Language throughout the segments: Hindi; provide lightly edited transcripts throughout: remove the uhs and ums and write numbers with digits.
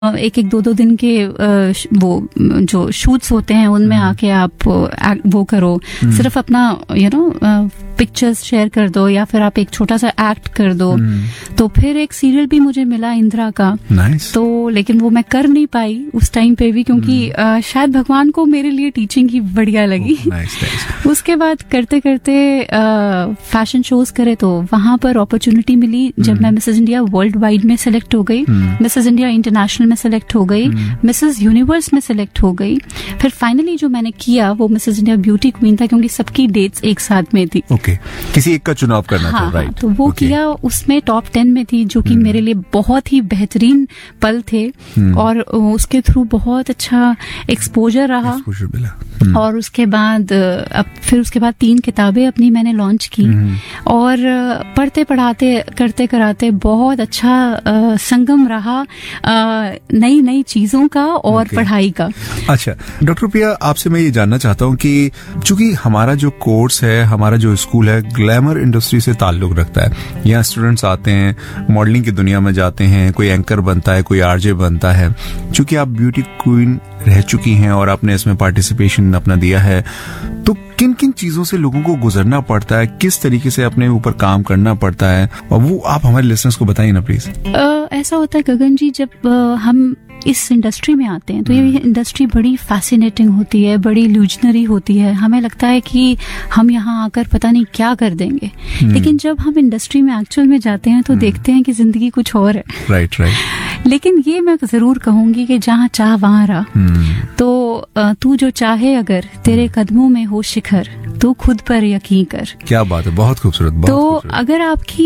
एक एक दो दिन के वो जो शूट्स होते हैं उनमें आके आप वो करो, सिर्फ अपना पिक्चर्स शेयर कर दो या फिर आप एक छोटा सा एक्ट कर दो। तो फिर एक सीरियल भी मुझे मिला इंदिरा का। nice. तो लेकिन वो मैं कर नहीं पाई उस टाइम पे भी, क्योंकि शायद भगवान को मेरे लिए टीचिंग ही बढ़िया लगी। nice. उसके बाद करते करते फैशन शोज करे तो वहां पर अपॉर्चुनिटी मिली। जब मैं मिसेज इंडिया वर्ल्ड वाइड में सेलेक्ट हो गई, मिसेज इंडिया इंटरनेशनल में सेलेक्ट हो गई, मिसेज यूनिवर्स में सेलेक्ट हो गई, फिर फाइनली जो मैंने किया वो मिसेज इंडिया ब्यूटी क्वीन था, क्योंकि सबकी डेट्स एक साथ में थी। किसी एक का चुनाव करना था, राइट? तो वो किया, उसमें टॉप 10 में थी, जो कि मेरे लिए बहुत ही बेहतरीन पल थे और उसके थ्रू बहुत अच्छा एक्सपोजर रहा। और उसके बाद फिर उसके बाद 3 किताबें अपनी मैंने लॉन्च की और पढ़ते पढ़ाते करते कराते बहुत अच्छा संगम रहा नई नई चीजों का और पढ़ाई का। अच्छा डॉक्टर प्रिया, आपसे मैं ये जानना चाहता हूँ कि चूंकि हमारा जो कोर्स है, हमारा जो स्कूल है, ग्लैमर इंडस्ट्री से ताल्लुक रखता है। यहाँ स्टूडेंट्स आते हैं, मॉडलिंग की दुनिया में जाते हैं, कोई एंकर बनता है, कोई आरजे बनता है। चूंकि आप ब्यूटी क्वीन रह चुकी हैं और आपने इसमें पार्टिसिपेशन अपना दिया है, तो किन किन चीजों से लोगों को गुजरना पड़ता है, किस तरीके से अपने ऊपर काम करना पड़ता है, और वो आप हमारे लिसनर्स को बताइए ना प्लीज। ऐसा होता है गगन जी, जब हम इस इंडस्ट्री में आते हैं तो ये इंडस्ट्री बड़ी फैसिनेटिंग होती है, बड़ी इल्यूजनरी होती है। हमें लगता है कि हम यहाँ आकर पता नहीं क्या कर देंगे, लेकिन जब हम इंडस्ट्री में एक्चुअल में जाते हैं तो देखते हैं कि जिंदगी कुछ और है। Right right. लेकिन ये मैं जरूर कहूंगी कि जहाँ चाह वहाँ रहा। तो तू जो चाहे अगर तेरे कदमों में हो शिखर, तू खुद पर यकीन कर। क्या बात है, बहुत खूबसूरत। तो अगर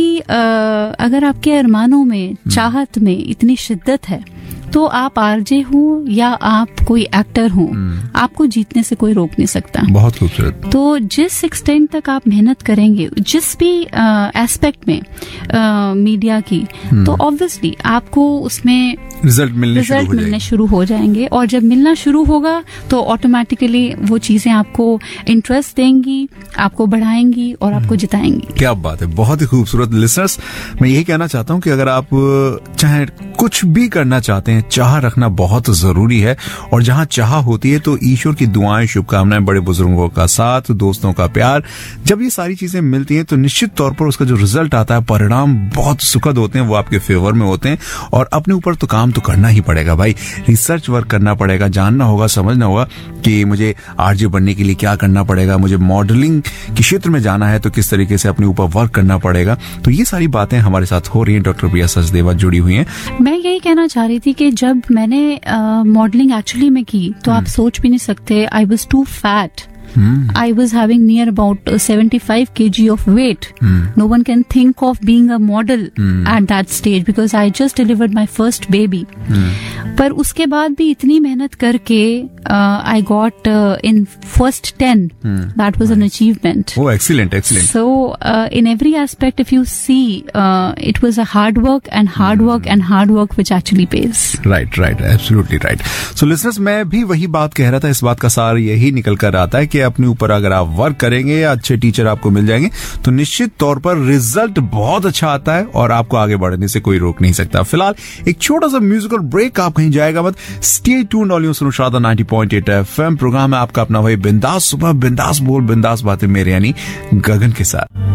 आपके अरमानों में, चाहत में इतनी शिद्दत है, तो आप आरजे हो या आप कोई एक्टर हो, आपको जीतने से कोई रोक नहीं सकता। बहुत खूबसूरत। तो जिस एक्सटेंट तक आप मेहनत करेंगे, जिस भी एस्पेक्ट में मीडिया की, तो ऑब्वियसली आपको उसमें रिजल्ट मिलने शुरू हो जाएंगे। और जब मिलना शुरू होगा तो ऑटोमेटिकली वो चीजें आपको इंटरेस्ट देंगी, आपको बढ़ाएंगी और आपको जिताएंगी। क्या बात है, बहुत ही खूबसूरत। लिसनर्स, मैं यही कहना चाहता हूँ कि अगर आप चाहे कुछ भी करना चाहते हैं, चाह रखना बहुत जरूरी है। और जहाँ चाह होती है तो ईश्वर की दुआएं, शुभकामनाएं, बड़े बुजुर्गों का साथ, दोस्तों का प्यार, जब ये सारी चीजें मिलती हैं तो निश्चित तौर पर उसका जो रिजल्ट आता है, परिणाम बहुत सुखद होते हैं, वो आपके फेवर में होते हैं। और अपने ऊपर तो काम तो करना ही पड़ेगा भाई, रिसर्च वर्क करना पड़ेगा, जानना होगा, समझना होगा कि मुझे आरजे बनने के लिए क्या करना पड़ेगा, मुझे मॉडलिंग के क्षेत्र में जाना है तो किस तरीके से अपने ऊपर वर्क करना पड़ेगा। तो ये सारी बातें हमारे साथ हो रही हैं। डॉक्टर प्रिया सचदेवा जुड़ी हुई हैं। मैं यही कहना चाह रही थी कि जब मैंने मॉडलिंग एक्चुअली में की तो आप सोच भी नहीं सकते, I was to fat. I was having near about 75 kg of weight. No one can think of being a model at that stage because I just delivered my first baby. पर उसके बाद भी इतनी मेहनत करके I got in first 10. That was an achievement. Oh, excellent. So in every aspect, if you see, it was a hard work and hard work which actually pays. Right. Absolutely right. So listeners, मैं भी वही बात कह रहा था। इस बात का सार यही निकल कर आता है कि अपने ऊपर अगर आप वर्क करेंगे, अच्छे टीचर आपको मिल जाएंगे, तो निश्चित तौर पर रिजल्ट बहुत अच्छा आता है और आपको आगे बढ़ने से कोई रोक नहीं सकता। फिलहाल एक छोटा सा म्यूजिकल ब्रेक, आप कहीं जाएगा मत। स्टे ट्यून्ड ऑन सुनो शारदा 90.8 FM। प्रोग्राम है आपका अपना भाई बिंदास सुबह, बिंदास बोल, बिंदास बातें मेरे यानी गगन के साथ।